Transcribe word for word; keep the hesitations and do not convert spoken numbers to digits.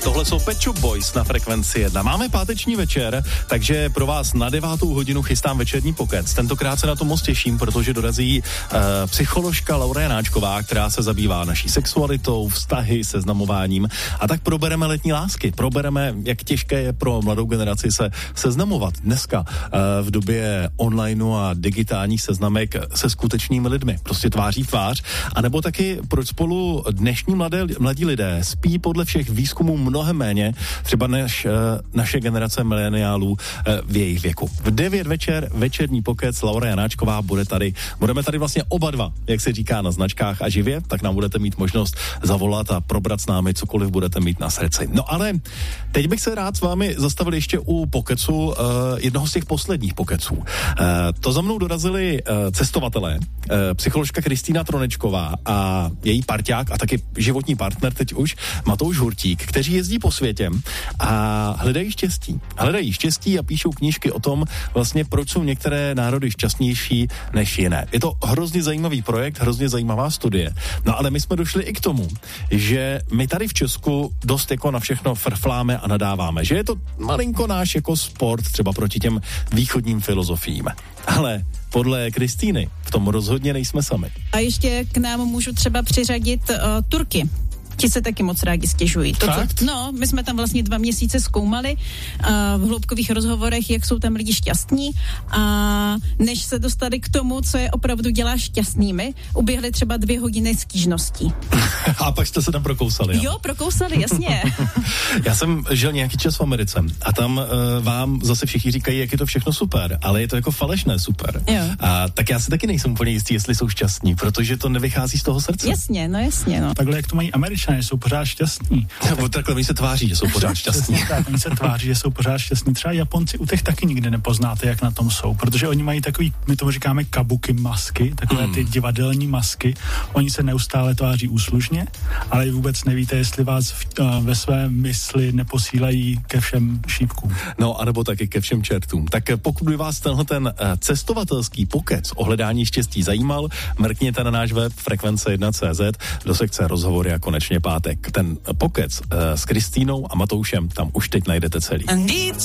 Tohle jsou Pet Shop Boys na Frekvenci jedna. Máme páteční večer, takže pro vás na devátou hodinu chystám večerní pokec. Tentokrát se na to moc těším, protože dorazí uh, psycholožka Laura Janáčková, která se zabývá naší sexualitou, vztahy, seznamováním, a tak probereme letní lásky. Probereme, jak těžké je pro mladou generaci se seznamovat dneska uh, v době onlineu a digitálních seznamek se skutečnými lidmi, prostě tváří v tvář, anebo taky proč spolu dnešní mladé, mladí lidé spí podle všech výzkumů mnohem méně, třeba než uh, naše generace mileniálů uh, v jejich věku. V devět večer, večerní pokec, Laura Janáčková bude tady. Budeme tady vlastně oba dva, jak se říká na značkách, a živě, tak nám budete mít možnost zavolat a probrat s námi cokoliv budete mít na srdci. No ale teď bych se rád s vámi zastavil ještě u pokecu, uh, jednoho z těch posledních pokeců. Uh, to za mnou dorazili uh, cestovatelé, uh, psycholožka Kristýna Tronečková a její parťák a taky životní partner teď už Matouš Hurtík, kteří jezdí po světě a hledají štěstí. Hledají štěstí a píšou knížky o tom, vlastně proč jsou některé národy šťastnější než jiné. Je to hrozně zajímavý projekt, hrozně zajímavá studie. No ale my jsme došli i k tomu, že my tady v Česku dost jako na všechno frfláme a nadáváme, že je to malinko náš jako sport třeba proti těm východním filozofiím. Ale podle Kristýny v tom rozhodně nejsme sami. A ještě k nám můžu třeba přiřadit uh, Turky. Ti se taky moc rádi stěžují. To, co, no, my jsme tam vlastně dva měsíce zkoumali uh, v hloubkových rozhovorech, jak jsou tam lidi šťastní, a než se dostali k tomu, co je opravdu dělá šťastnými, uběhly třeba dvě hodiny stížností. A pak jste se tam prokousali. Jo, jo prokousali, jasně. Já jsem žil nějaký čas v Americe a tam uh, vám zase všichni říkají, jak je to všechno super, ale je to jako falešné super. Jo. A tak já si taky nejsem úplně jistý, jestli jsou šťastní, protože to nevychází z toho srdce. Jasně, no jasně, no. Takhle, jak to mají Američané, jsou pořád šťastní. Nebo takhle, oni se tváří, že jsou pořád šťastní. Tak, oni se tváří, že jsou pořád šťastní. Třeba Japonci u těch taky nikdy nepoznáte, jak na tom jsou, protože oni mají takový, my tomu říkáme kabuki masky, takové ty divadelní masky. Oni se neustále tváří úslužně, ale vůbec nevíte, jestli vás v, uh, ve své mysli neposílají ke všem šípkům. No, anebo taky ke všem čertům. Tak pokud by vás tenhle ten cestovatelský pokec o hledání štěstí zajímal, mrkněte na náš web frekvence jedna tečka cé zet do sekce rozhovory a konečně pátek. Ten pokec uh, s Kristýnou a Matoušem tam už teď najdete celý.